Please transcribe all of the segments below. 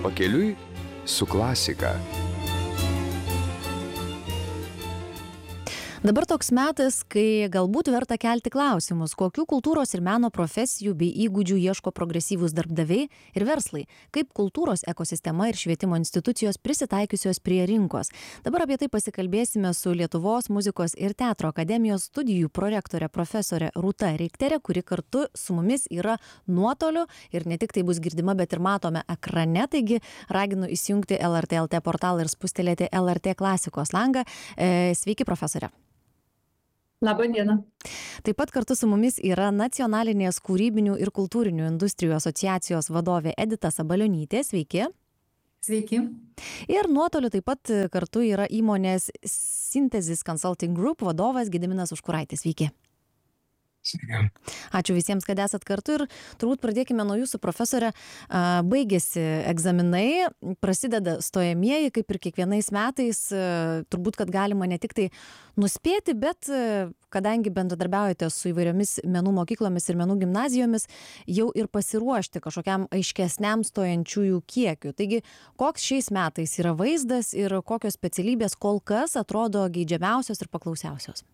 Pakeliui su klasika. Dabar toks metas, kai galbūt verta kelti klausimus, kokių kultūros ir meno profesijų bei įgūdžių ieško progresyvūs darbdaviai ir verslai, kaip kultūros ekosistema ir švietimo institucijos prisitaikiusios prie rinkos. Dabar apie tai pasikalbėsime su Lietuvos muzikos ir teatro akademijos studijų prorektore profesorė Rūta Reikterė, kuri kartu su mumis yra nuotoliu ir ne tik tai bus girdima, bet ir matome ekrane, taigi raginu įsijungti LRT LT portalą ir spustelėti LRT klasikos langą. Sveiki, profesorė. Labą dieną. Taip pat kartu su mumis yra Nacionalinės kūrybinių ir kultūrinių industrijų asociacijos vadovė Edita Sabalionytė. Sveiki. Sveiki. Ir nuotoliu taip pat kartu yra įmonės Synthesis Consulting Group vadovas Gediminas Užkuraitis. Sveiki. Sveiki. Ačiū visiems, kad esat kartu ir turbūt pradėkime nuo jūsų, profesorė. Baigėsi egzaminai, prasideda stojamieji, kaip ir kiekvienais metais. Turbūt, kad galima ne tik tai nuspėti, bet kadangi bendradarbiaujate su įvairiomis menų mokyklomis ir menų gimnazijomis, jau ir pasiruošti kažkokiam aiškesniam stojančiųjų kiekiu. Taigi, koks šiais metais yra vaizdas ir kokios specialybės kol kas atrodo geidžiamiausios ir paklausiausios?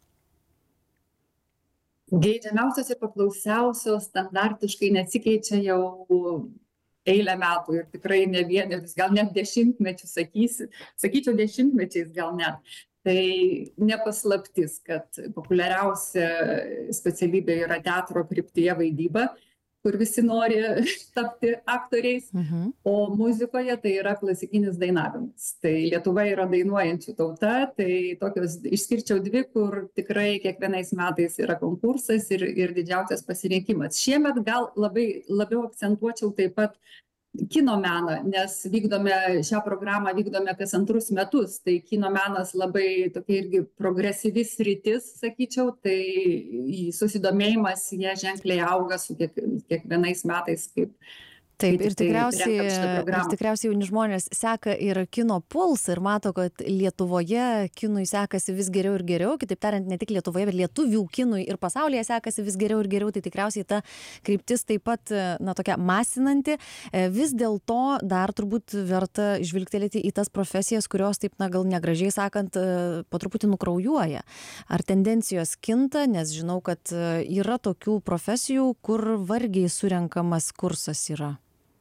Geidžiamiausios ir paklausiausios standartiškai nesikeičia jau eilę metų ir tikrai ne vienerius, gal net dešimtmečius sakyčiau dešimtmečiais gal net. Tai nepaslaptis, kad populiariausia specialybė yra teatro kryptyje vaidyba, kur visi nori tapti aktoriais, o muzikoje tai yra klasikinis dainavimas. Tai Lietuva yra dainuojančių tauta, tai tokios išskirčiau dvi, kur tikrai kiekvienais metais yra konkursas ir didžiausias pasirinkimas. Šiemet gal labiau akcentuočiau taip pat kino meną, nes šią programą vykdome kas antrus metus, tai kino menas labai tokia irgi progresyvi sritis, sakyčiau, tai susidomėjimas jie ženkliai auga su kiekvienais metais, kaip Taip, ir tikriausiai jauni žmonės seka ir kino pulsą ir mato, kad Lietuvoje kinui sekasi vis geriau ir geriau, kitaip tariant, ne tik Lietuvoje, bet lietuvių kinui ir pasaulyje sekasi vis geriau ir geriau, tai tikriausiai ta kryptis taip pat, tokia masinanti. Vis dėlto dar turbūt verta žvilgtelėti į tas profesijas, kurios taip, gal negražiai sakant, po truputį nukraujuoja. Ar tendencijos kinta, nes žinau, kad yra tokių profesijų, kur vargiai surenkamas kursas yra.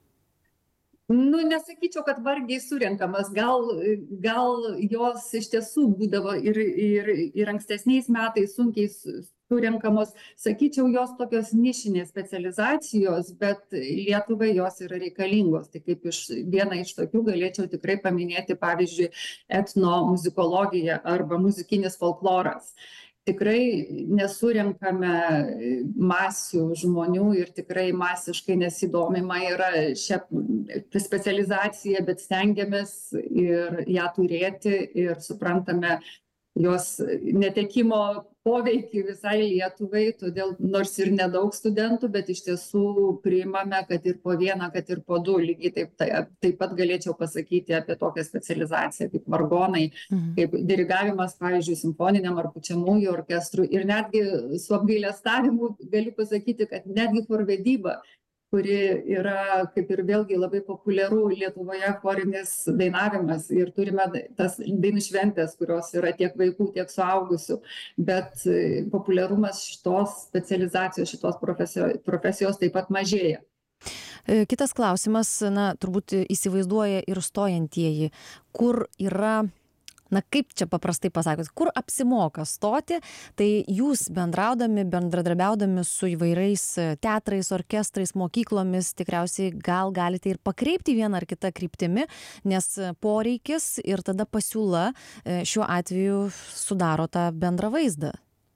Nesakyčiau, kad vargiai surenkamas, gal jos iš tiesų būdavo ir ankstesniais metais sunkiai surenkamos, sakyčiau, jos tokios nišinės specializacijos, bet Lietuvai jos yra reikalingos. Tai kaip vieną iš tokių galėčiau tikrai paminėti, pavyzdžiui, etnomuzikologija arba muzikinis folkloras. Tikrai nesurenkame masių žmonių ir tikrai masiškai nesidomima yra šią specializaciją, bet stengiamės ir ją turėti ir suprantame jos netekimo poveikį visai Lietuvai, todėl nors ir nedaug studentų, bet iš tiesų priimame, kad ir po vieną, kad ir po du, lygiai taip pat galėčiau pasakyti apie tokią specializaciją kaip vargonai, kaip dirigavimas, pavyzdžiui, simfoniniam ar pučiamųjų orkestrų ir netgi su apgailestavimu galiu pasakyti, kad netgi chorvedyba, kuri yra kaip ir vėlgi labai populiaru Lietuvoje chorinis dainavimas ir turime tas dainų šventės, kurios yra tiek vaikų, tiek suaugusių, bet populiarumas šitos specializacijos, šitos profesijos taip pat mažėja. Kitas klausimas, turbūt įsivaizduoja ir stojantieji, kur yra kaip čia paprastai pasakot, kur apsimoka stoti, tai jūs bendradarbiaudami su įvairiais teatrais, orkestrais, mokyklomis, tikriausiai gal galite ir pakreipti vieną ar kitą kryptimi, nes poreikis ir tada pasiūla šiuo atveju sudaro tą bendrą vaizdą.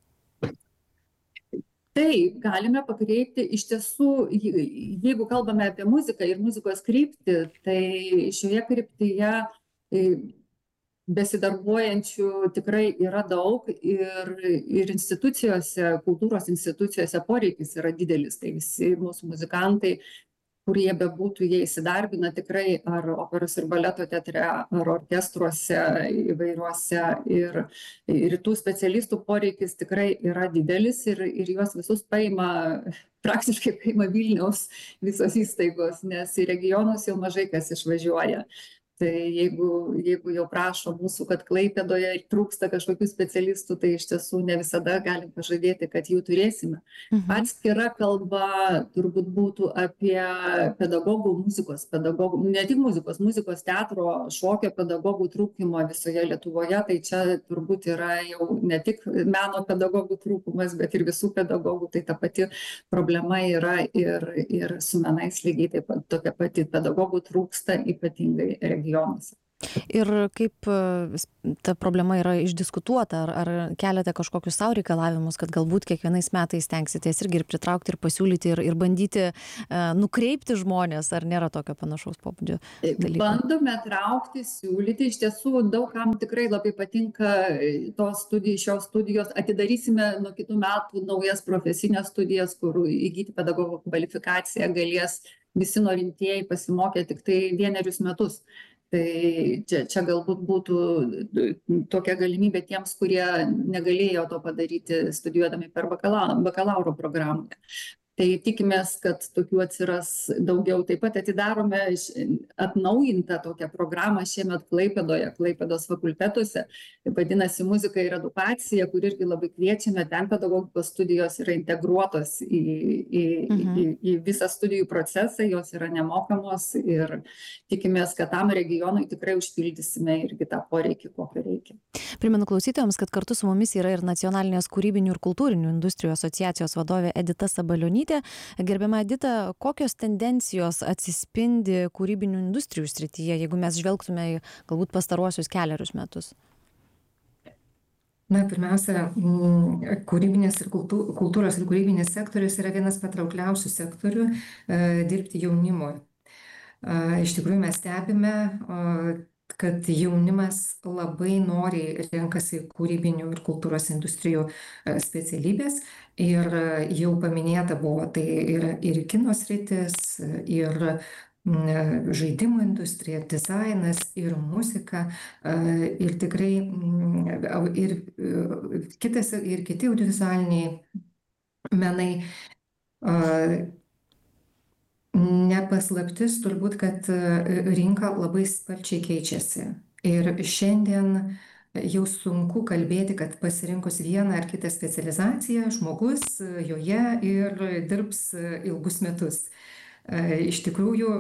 Taip, galime pakreipti. Iš tiesų, jeigu kalbame apie muziką ir muzikos kryptį, tai šioje kryptyje besidarbuojančių tikrai yra daug ir institucijose, kultūros institucijose poreikis yra didelis. Tai visi mūsų muzikantai kur jie bebūtų, jie įsidarbina tikrai ar operos ir baleto teatre, ar orkestruose įvairiuose. Ir tų specialistų poreikis tikrai yra didelis ir juos visus praktiškai paima Vilniaus visos įstaigos, nes į regionus jau mažai kas išvažiuoja. Tai jeigu jau prašo mūsų, kad Klaipėdoje trūksta kažkokių specialistų, tai iš tiesų ne visada galim pažadėti, kad jų turėsime. Atskira kalba turbūt būtų apie pedagogų, muzikos pedagogų, ne tik muzikos teatro, šokio pedagogų trūkumo visoje Lietuvoje. Tai čia turbūt yra jau ne tik meno pedagogų trūkumas, bet ir visų pedagogų. Tai ta pati problema yra ir su menais lygiai taip pat tokia pati. Pedagogų trūksta ypatingai regionuose. Ir kaip ta problema yra išdiskutuota, ar keliate kažkokius savo reikalavimus, kad galbūt kiekvienais metais stengsitės irgi ir pritraukti, ir pasiūlyti, ir bandyti nukreipti žmonės, ar nėra tokio panašaus pobūdžio dalyko? Bandome traukti, siūlyti. Iš tiesų, daugam tikrai labai patinka šios studijos. Atidarysime nuo kitų metų naujas profesinės studijas, kur įgyti pedagogo kvalifikaciją galės visi norintieji pasimokę tik tai 1 metus. Tai čia galbūt būtų tokia galimybė tiems, kurie negalėjo to padaryti studijuodami per bakalauro programą. Tai tikimės, kad tokių atsiras daugiau. Taip pat atidarome atnaujintą tokią programą šiemet Klaipėdoje, Klaipėdos fakultetuose. Tai vadinasi muzika ir edukacija, kur irgi labai kviečiame. Ten pedagogikos studijos yra integruotos į visą studijų procesą, jos yra nemokamos ir tikimės, kad tam regionui tikrai užpildysime irgi tą poreikį, kokio reikia. Primenu klausytojams, kad kartu su mumis yra ir Nacionalinės kūrybinių ir kultūrinių industrijų asociacijos vadovė Edita Sabalionytė. Gerbiama Edita, kokios tendencijos atsispindi kūrybinių industrijų srityje, jeigu mes žvelgtume į galbūt pastaruosius 4 metus? Na, pirmiausia, kūrybinės ir kultūros ir kūrybinis sektorius yra vienas patraukliausių sektorių dirbti jaunimui. Iš tikrųjų, mes stebime, kad jaunimas labai noriai renkasi kūrybinių ir kultūros industrijų specialybės. Ir jau paminėta buvo, tai yra ir kino sritis, ir žaidimų industrija, dizainas, ir muzika, ir tikrai ir kiti audiovizualiniai menai. Nepaslaptis turbūt, kad rinka labai sparčiai keičiasi. Ir šiandien jau sunku kalbėti, kad pasirinkus vieną ar kitą specializaciją, žmogus joje ir dirbs ilgus metus. Iš tikrųjų,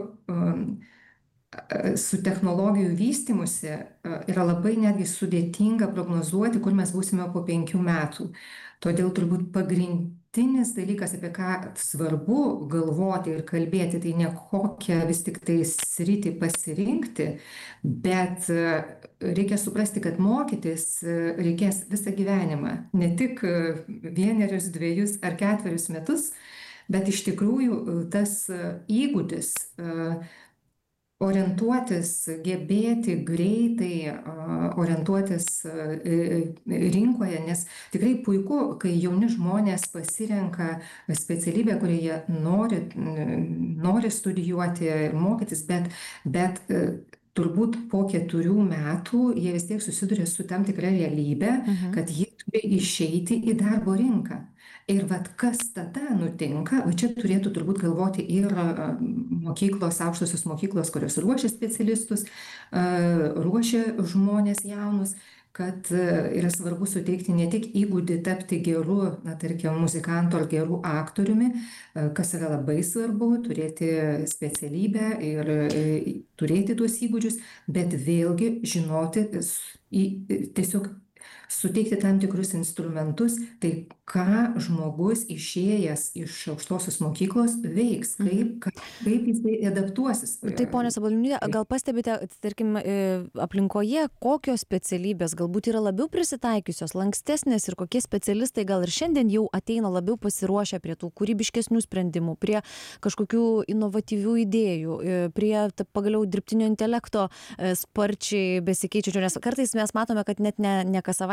su technologijų vystymusi yra labai netgi sudėtinga prognozuoti, kur mes būsime po 5 metų. Todėl turbūt pagrindinis dalykas, apie ką svarbu galvoti ir kalbėti, tai ne kokią vis tik tai sritį pasirinkti, bet reikia suprasti, kad mokytis reikės visą gyvenimą, ne tik 1, 2 ar 4 metus, bet iš tikrųjų tas įgūdis orientuotis, gebėti greitai orientuotis rinkoje, nes tikrai puiku, kai jauni žmonės pasirenka specialybę, kurią jie nori studijuoti ir mokytis, bet turbūt po 4 metų jie vis tiek susiduria su tam tikra realybė, kad jie turi išeiti į darbo rinką. Ir kas tada nutinka, čia turėtų turbūt galvoti ir mokyklos, aukštosios mokyklos, kurios ruošia specialistus, ruošia žmonės jaunus, kad yra svarbu suteikti ne tik įgūdį tapti geru, tarkim, muzikantu ar geru aktoriumi, kas yra labai svarbu, turėti specialybę ir turėti tuos įgūdžius, bet vėlgi žinoti, tiesiog suteikti tam tikrus instrumentus, tai ką žmogus išėjęs iš aukštosios mokyklos veiks, kaip jisai adaptuosis. Taip, ponia Sabalionyte, gal pastebite, tarkim, aplinkoje, kokios specialybės galbūt yra labiau prisitaikiusios, lankstesnės ir kokie specialistai gal ir šiandien jau ateina labiau pasiruošę prie tų kūrybiškesnių sprendimų, prie kažkokių inovatyvių idėjų, prie pagaliau dirbtinio intelekto sparčiai besikeičiančio, nes kartais mes matome, kad net ne kas savaitę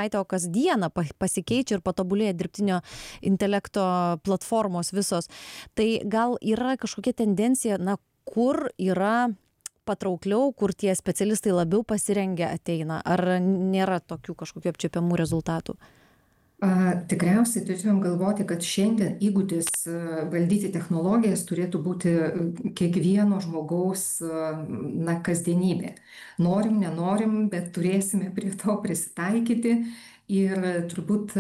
savaitę, o kasdieną pasikeičia ir patobulėja dirbtinio intelekto platformos visos. Tai gal yra kažkokia tendencija, na, kur yra patraukliau, kur tie specialistai labiau pasirengę ateina, ar nėra tokių kažkokių apčiuopiamų rezultatų? Tikriausiai turėtumėm galvoti, kad šiandien įgūdis valdyti technologijas turėtų būti kiekvieno žmogaus kasdienybė. Norim, nenorim, bet turėsime prie to prisitaikyti ir turbūt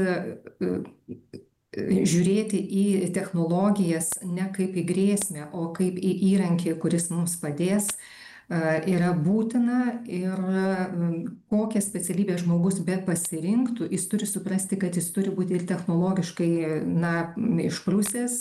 žiūrėti į technologijas ne kaip į grėsmę, o kaip į įrankį, kuris mums padės, yra būtina ir kokią specialybę žmogus be pasirinktų, jis turi suprasti, kad jis turi būti ir technologiškai išprusęs,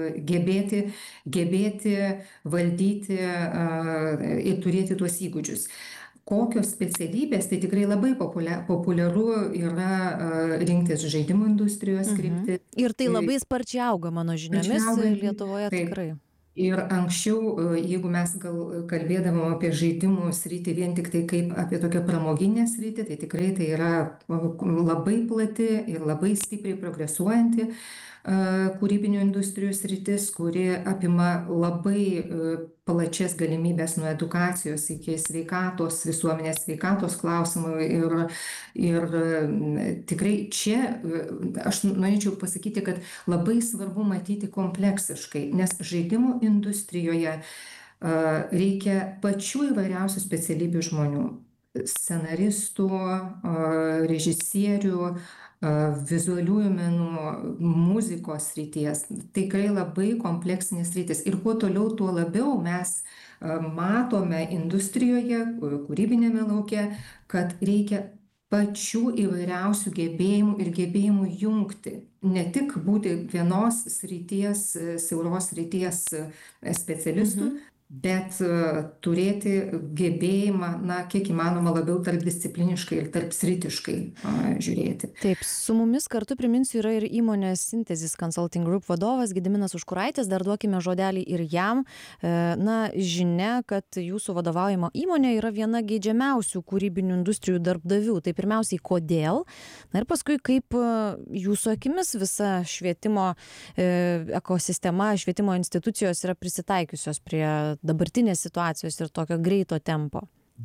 gebėti valdyti ir turėti tuos įgūdžius. Kokios specialybės, tai tikrai labai populiaru yra rinktis žaidimų industrijos kryptį. Ir tai labai sparčiai auga, mano žiniomis, Lietuvoje tikrai. Ir anksčiau, jeigu mes kalbėdavom apie žaidimų sritį vien tik tai kaip apie tokią pramoginę sritį, tai tikrai tai yra labai plati ir labai stipriai progresuojanti kūrybinių industrijų sritis, kuri apima labai plačias galimybės nuo edukacijos iki sveikatos, visuomenės sveikatos klausimų ir tikrai čia aš norėčiau pasakyti, kad labai svarbu matyti kompleksiškai, nes žaidimų industrijoje reikia pačių įvairiausių specialybių žmonių, scenaristų, režisierių, vizualiųjų menų, muzikos srities. Tikrai labai kompleksinės sritis. Ir kuo toliau, tuo labiau mes matome industrijoje, kūrybinėme lauke, kad reikia pačių įvairiausių gebėjimų ir gebėjimų jungti. Ne tik būti vienos srities, siauros srities specialistų, bet turėti gebėjimą, kiek įmanoma labiau tarpdiscipliniškai ir tarpsritiškai žiūrėti. Taip, su mumis kartu priminsiu yra ir įmonės Synthesis Consulting Group vadovas Gediminas Užkuraitis, dar duokime žodelį ir jam. Žinia, kad jūsų vadovaujama įmonė yra viena geidžiamiausių kūrybinių industrijų darbdavių. Tai pirmiausiai, kodėl? Na ir paskui, kaip jūsų akimis visa švietimo ekosistema, švietimo institucijos yra prisitaikiusios prie dabartinės situacijos ir tokio greito tempo.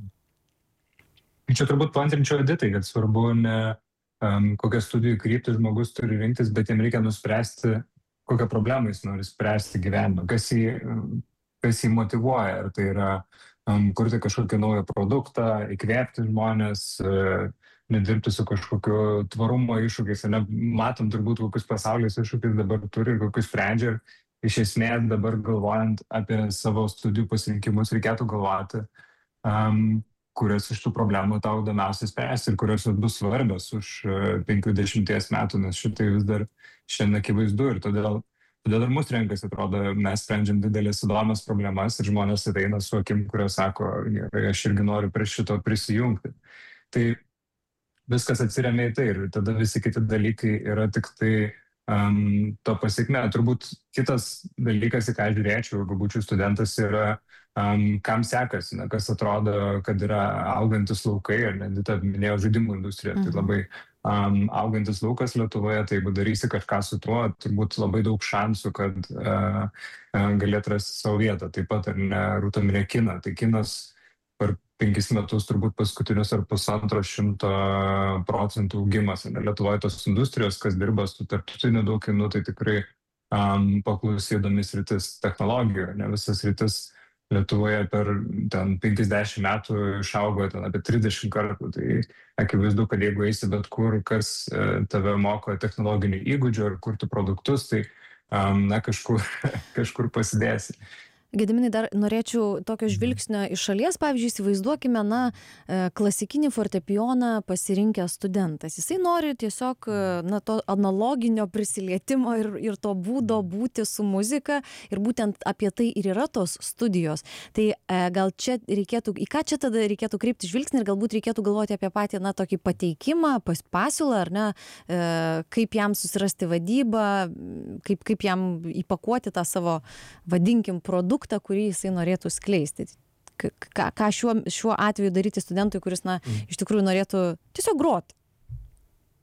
Čia turbūt paantrinčiau Editai, kad svarbu ne kokią studijų kryptį žmogus turi rinktis, bet jam reikia nuspręsti, kokią problemą jis nori spręsti gyvenime, kas jį motyvuoja. Ar tai yra kurti kažkokį naują produktą, įkvėpti žmonės, nedirbti su kažkokiu tvarumo iššūkiais. Matom turbūt, kokius pasaulis iššūkius dabar turi ir kokius sprendžia. Iš esmės dabar galvojant apie savo studijų pasirinkimus reikėtų galvoti, kurias iš tų problemų tau įdomiausia spręsti ir kurios bus svarbios už 50 metų, nes šitai vis dar šiandien akivaizdu ir todėl ir mūsų renkasi, atrodo, mes sprendžiam didelės įdomias problemas ir žmonės ateina su akim, kurios sako, aš irgi noriu prie šito prisijungti. Tai viskas atsiremia į tai ir tada visi kiti dalykai yra tik tai to pasiekme. Turbūt kitas dalykas, į ką žiūrėčiau, jeigu būčiau studentas, yra kam sekasi, kas atrodo, kad yra augantis laukai, ar Edita minėjo žaidimų industriją, tai labai augantis laukas Lietuvoje, tai jeigu darysi kažką su tuo, turbūt labai daug šansų, kad galėtų rasti savo vietą. Taip pat ar ne Rūta minėjo kiną, tai kinas per 5 metus turbūt paskutinius ar 150% augimas. Lietuvoje tos industrijos, kas dirba su tarptautiniu daug kinu, tai tikrai paklausydami sritis technologijų. Visas sritis Lietuvoje per 50 metų išaugo apie 30 kartų. Tai akivaizdu, kad jeigu eisi bet kur, kas tave moko technologinių įgūdžių ar kurti produktus, tai kažkur pasidėsi. Gediminai, dar norėčiau tokio žvilgsnio iš šalies, pavyzdžiui, įsivaizduokime, klasikinį fortepijoną pasirinkęs studentas. Jisai nori tiesiog to analoginio prisilietimo ir to būdo būti su muzika ir būtent apie tai ir yra tos studijos. Tai gal čia reikėtų, į ką čia tada reikėtų kreipti žvilgsnį ir galbūt reikėtų galvoti apie patį, tokį pateikimą, pasiūlą, ar ne, kaip jam susirasti vadybą, kaip jam įpakuoti tą savo, vadinkim, produktą, kurį jisai norėtų skleisti. Ką šiuo atveju daryti studentui, kuris, iš tikrųjų norėtų tiesiog groti?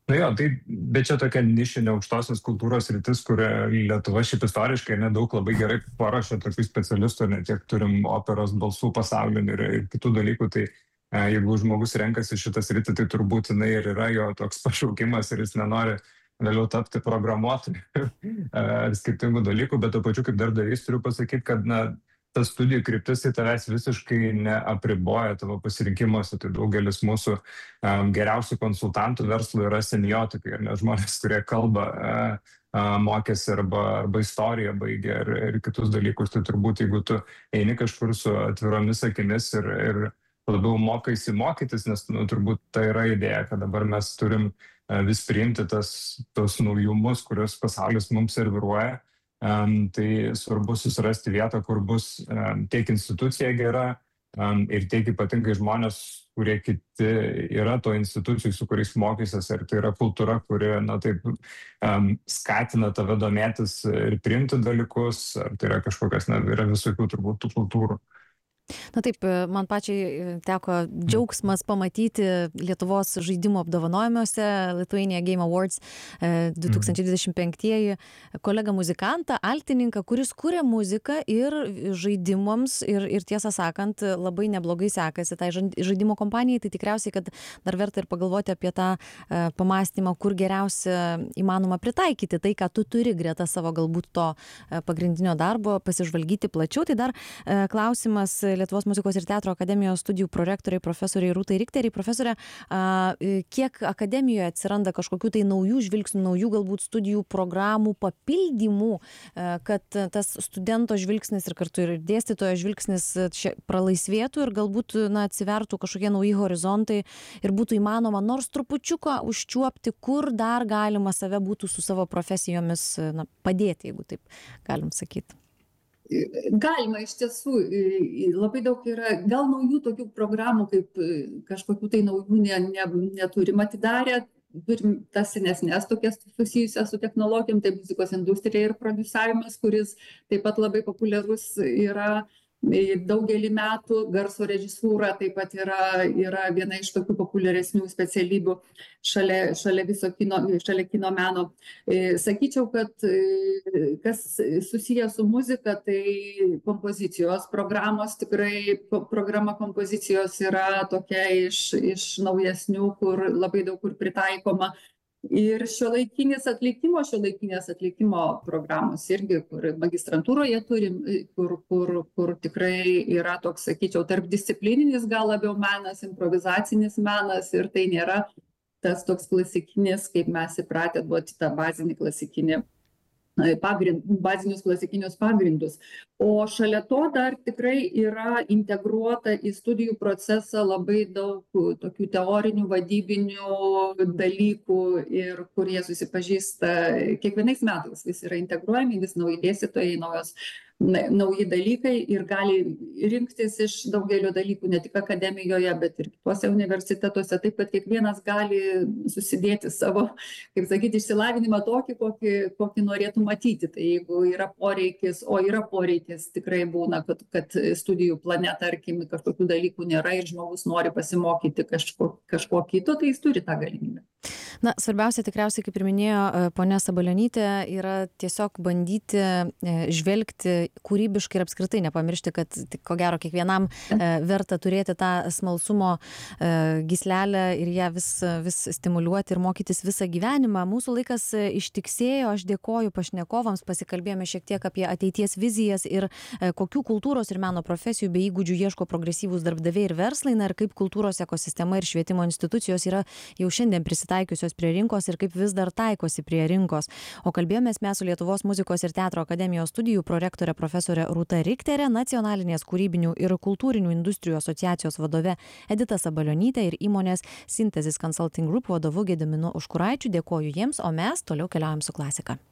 Jo, tai, bet čia tokia nišinė aukštosios kultūros rytis, kuria Lietuva šiaip istoriškai nedaug labai gerai paruošė tokių specialistų, ne tiek turim operos balsų pasaulinių ir kitų dalykų, tai jeigu žmogus renkasi šitą sritį, tai turbūt jinai ir yra jo toks pašaukimas ir jis nenori vėliau tapti programuotoju ar skirtingų dalykų, bet to pačiu kaip darbdavys turiu pasakyti, kad tas studijų kryptis tai tavęs visiškai neapriboja tavo pasirinkimuose. Tai daugelis mūsų geriausių konsultantų verslo yra semiotikai, ar ne, žmonės, kurie kalbą mokėsi arba istoriją baigė ir kitus dalykus. Tai turbūt, jeigu tu eini kažkur su atviromis akimis ir labiau mokaisi mokytis, nes turbūt tai yra idėja, kad dabar mes turim vis priimti tos naujumus, kurios pasaulis mums serviruoja. Tai svarbu susirasti vietą, kur bus tiek institucija gera ir tiek ypatingai žmonės, kurie kiti yra to institucijų, su kuriais mokysies, ir tai yra kultūra, kuri, taip, skatina tave domėtis ir priimti dalykus, ar tai yra kažkokias, yra visokių turbūt tų kultūrų. Na taip, man pačiai teko džiaugsmas pamatyti Lietuvos žaidimų apdovanojimuose Lithuania Game Awards 2025 kolegą muzikantą, altininką, kuris kuria muziką ir žaidimams ir tiesą sakant, labai neblogai sekasi tai žaidimo kompanijai, tai tikriausiai, kad dar verta ir pagalvoti apie tą pamastymą, kur geriausia įmanoma pritaikyti tai, ką tu turi greta savo galbūt to pagrindinio darbo, pasižvalgyti plačiau. Tai dar klausimas Lietuvos muzikos ir teatro akademijos studijų prorektoriai profesoriai Rūtai Rikteriai. Profesorė, kiek akademijoje atsiranda kažkokių tai naujų žvilgsnių, naujų galbūt studijų programų papildymų, kad tas studento žvilgsnis ir kartu ir dėstytojo žvilgsnis pralaisvėtų ir galbūt atsivertų kažkokie nauji horizontai ir būtų įmanoma nors trupučiuką užčiuopti, kur dar galima save būtų su savo profesijomis padėti, jeigu taip galim sakyti. Galima, iš tiesų, labai daug yra, gal naujų tokių programų, kaip kažkokių tai naujų neturim atidarę, turim tas senesnės tokias susijusias su technologijom, tai muzikos industrija ir prodiusavimas, kuris taip pat labai populiarus yra daugelį metų. Garso režisūra taip pat yra viena iš tokių populiaresnių specialybių šalia viso kino, šalia kino meno. Sakyčiau, kad kas susijęs su muzika, tai kompozicijos programos, tikrai programa kompozicijos yra tokia iš naujesnių, kur labai daug kur pritaikoma. Ir šiuolaikinės atlikimo programos irgi, kur magistrantūroje turim, kur tikrai yra toks, sakyčiau, tarpdisciplininis gal labiau menas, improvizacinis menas, ir tai nėra tas toks klasikinis, kaip mes įpratę duoti tą bazinį klasikinį bazinius klasikinius pagrindus. O šalia to dar tikrai yra integruota į studijų procesą labai daug tokių teorinių, vadybinių dalykų, ir kurie susipažįsta kiekvienais metais. Vis yra integruojami, vis nauji dėstytojai, nauji dalykai, ir gali rinktis iš daugelio dalykų, ne tik akademijoje, bet ir kituose universitetuose. Taip, kad kiekvienas gali susidėti savo, kaip sakyti, išsilavinimą tokį, kokį norėtų matyti. Tai jeigu yra poreikis, o yra poreikis, tikrai būna, kad studijų plane, tarkim, kažkokių dalykų nėra ir žmogus nori pasimokyti kažko kito, tai jis turi tą galimybę. Svarbiausia tikriausiai, kaip ir minėjo ponia Sabalionytė, yra tiesiog bandyti žvelgti kūrybiškai ir apskritai nepamiršti, kad ko gero kiekvienam verta turėti tą smalsumo gyslelę ir ją vis stimuliuoti ir mokytis visą gyvenimą. Mūsų laikas ištiksėjo, aš dėkoju pašnekovams, pasikalbėjome šiek tiek apie ateities vizijas ir kokių kultūros ir meno profesijų bei įgūdžių ieško progresyvūs darbdaviai ir verslai, ir kaip kultūros ekosistema ir švietimo institucijos yra jau šiandien prisitaikiusios prie rinkos ir kaip vis dar taikosi prie rinkos. O kalbėjomės mes su Lietuvos muzikos ir teatro akademijos studijų prorektorė profesorė Rūta Rikterė, nacionalinės kūrybinių ir kultūrinių industrijų asociacijos vadove Edita Sabalionytė ir įmonės Synthesis Consulting Group vadovu Gediminu Užkuraičiu. Dėkoju jiems, o mes toliau keliaujam su klasika.